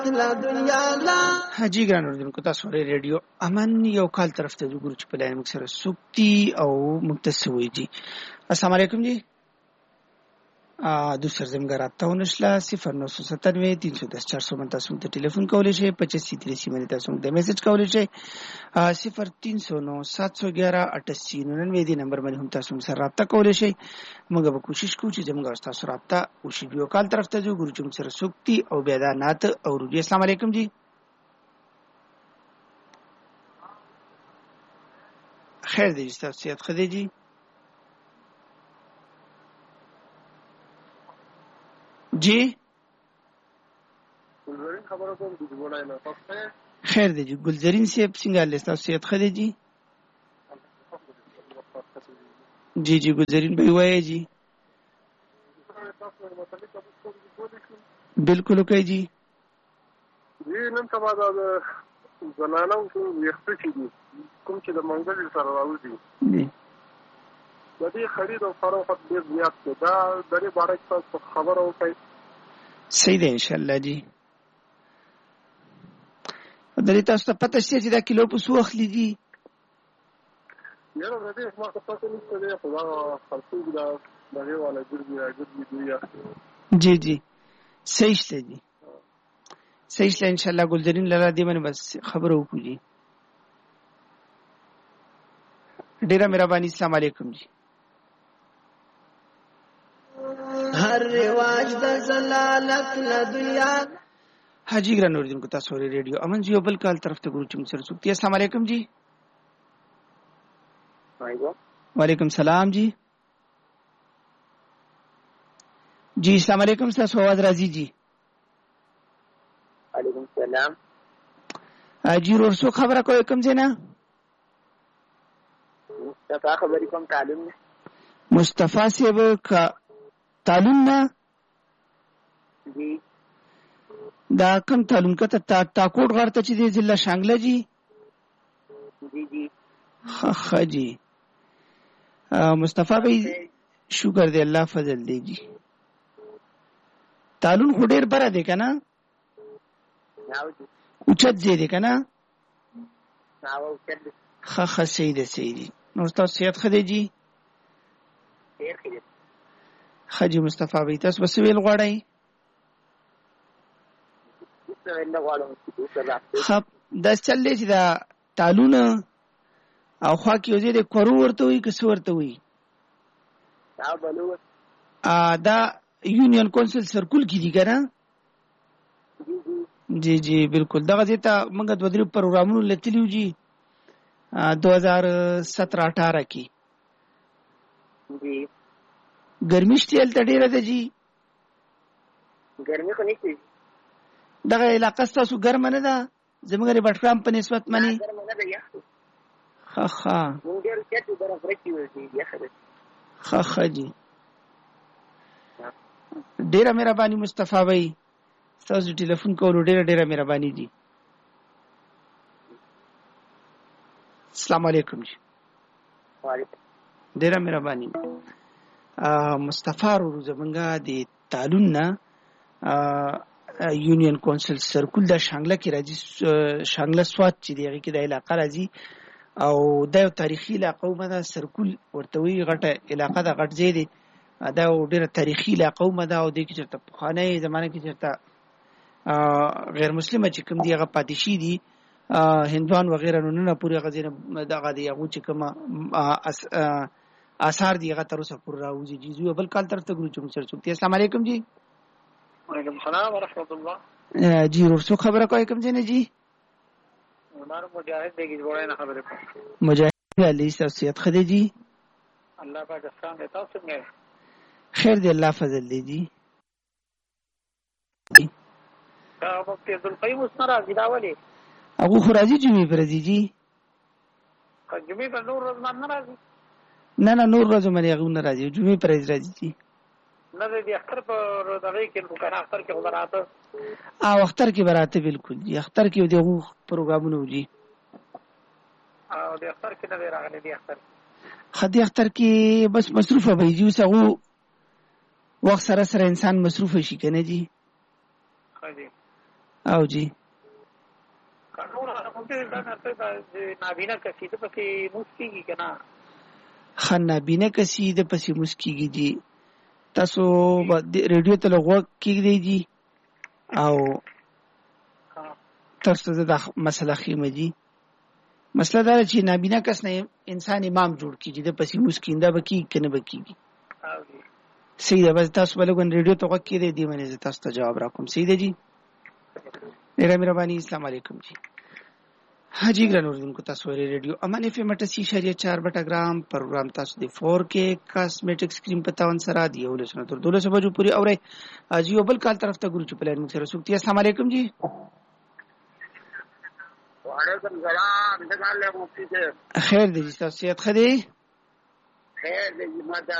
حاجی ګران اوردونکو تاسو ورې ریډیو امن یو کال طرف ته وګورئ چې په لاین موږ سره سوکتی او متصوي دي. السلام علیکم جی. دوسر زمګه راتاو نشله 0997 310 400 تاسو ته ټلیفون کولای شئ 2530 باندې تاسو د میسج کولای شئ 0309 711 8899 دی نمبر باندې هم تاسو سره رابطه کولای شئ. موږ به کوشش کوو چې زموږ تاسو رابطه وشي. یو کال طرف ته وګورئ چې موږ سره سوکتی او بیا دا نات او رودي. السلام علیکم جی. خیر دی تاسو سیادت خدای جی. جی ګلزرین خبره کوم د ګولای نه تاسو خیر دی جی. ګلزرین صاحب څنګه لستا سیادت خدای جی. جی جی ګلزرین به وایي جی. بالکل کوي جی. نن سبا د زنانو یخته چې دي کوم چې د منګل سره راوځي د دې خرید او فروخت ډېر زیات دی. دا د دې باره کې تاسو خبره وکړئ. صحیح دی ان شاء الله جی. د دې تاسو ته پته شته چې دا کیلو په څو اخلي دي؟ یاره د دې ما ته پته نشته دی خو دا خلکو دا دغه والا ګرځي دی. جی جی صحیح شته جی. صحیح شته ان شاء الله ګلزرین لاله دې باندې بس خبره وکړو جی. ډیره مهرباني. السلام علیکم جی. هر رواج د زلالت له دنیا حاجی ګران اوردونکو تاسو ورې ریډیو امن یو بل کال طرف ته ګورو چې موږ سره سوکتی. السلام علیکم جی. وعلیکم السلام جی. جی السلام علیکم تاسو आवाज راځي جی. وعلیکم السلام. جی ورسو خبره کوي کوم ځای نه؟ مصطفی خبرې کوم تعلیم نه. مصطفی صاحب کا تعلیم نه جی. دا کوم تعلیم کته تاکوټ غړته چې د ضلع شانګله جی. جی جی خا جی. مصطفی بھائی شکر دی الله فضل دی جی. تعلیم خو ډیر بره دی کنه؟ اوچت دی دی کنه؟ خا صحیح دی صحیح دی. نو تاسو صحت خدای جی. خیر خیر. خجی مصطفی بھائی تاسو بس ویل غواړئ؟ خب دا چلې چې دا تالونه او خوا کې وزې د کورو ورته وي که څه ورته وي؟ دا یونین کونسل سرکول کې دي که نه؟ جی جی بالکل دغه ځای ته موږ دوه درې پروګرامونو لیدلي وو جي 2017-18 کې. جی ګرمي شته هلته ډېره ده جي؟ ګرمي خو نشته. دغه علاقه ستاسو ګرمه نه ده زموږ د بټګرام په نسبت باندې؟ ګرمه نه ده یخ. ښه مونږ ډېر زیات برف راشي ورځي یخ ده. ښه جي. ډېره مهرباني مصطفی بھائی ستاسو ټلیفون کولو ډېره مهرباني دي. السلام علیکم جی. وعلیکم. ډېره مهرباني. مصطفی ورو زمونږه د تعلیم نه یونین کونسل سرکول د شانګله کې راځي. شانګله سوات چې دی هغې کې د علاقه راځي او دا یو تاریخي علاقه ومه ده. سرکول ورته وایي غټه علاقه ده غټ ځای دی. دا یو ډېره تاریخي علاقه ومه ده او دې کې چېرته پخوانی زمانه کې چېرته غیر مسلمه چې کوم دي هغه پاتې شي دي هندوان وغیره نو نه پورې هغه ځای نه دغه دی هغو چې کومه آثار دي هغه تر اوسه پورې راوځي. جي زه بل کال طرف ته ګورو چې موږ سره څوک دي. السلام علیکم جی. وعلیکم السلام ورحمۃ اللہ. جی ورسو خبره کوي کوم ځای نه جی؟ عمر مجاهد دی ګوړای نه خبره کوم. مجاهد علي شخصیت خدای جی. الله پاک اسلام دی. تاسو څنګه؟ خیر دی الله فضل دی جی. په عبدالقیوم اوس نه راځي دا ولې؟ هغه خو راځي جمعې پر راځي جی. جمعې پر نور ورځ نه راځي؟ نه نور ورځو باندې هغه نه راځي جمعې پر راځي جی. نه دی اختر په دغه کې نو کنه اختر کې خبراته اختر کې براته بالکل جی. اختر کې دغه پروګرامونه وږي او د اختر کې نه راغلي. دی اختر کې بس مصروفه وي جی. اوس هغه وخت سره انسان مصروف شي کنه جی. خدي او جی قانون مونږ دا نه ته نابینا کسي ته پکې مسکیږي کنه خنا بینه کسي د پسې مسکیږي جی تاسو ریډیو ته لغوه کیږي جی او تاسو دا مسله خیمه جی مسله دا چې نابینا کس نه انسان امام جوړ کیږي د پسې مسکینده بکی کنه بکیږي صحیح ده بس تاسو بلګون ریډیو ته وکړئ دی باندې تاسو ته جواب راکوم صحیح ده جی ډیره مهرباني السلام علیکم جی हाजी ग्रान उर्दून को तस्वीर रेडियो अमन एफएम 88.4 बटाग्राम प्रोग्राम तासु दे 4K कॉस्मेटिक स्क्रीन पतावन सरा दिए होले सुना तो 12 बजे पूरी और जी ओबल काल तरफ तक गुरु चुपले मुझसे रसूखती अस्सलाम वालेकुम जी वालेकुम सलाम इंतकाल ले मुफ्ती से खैर दी जी सेहत खरी खैर दी मत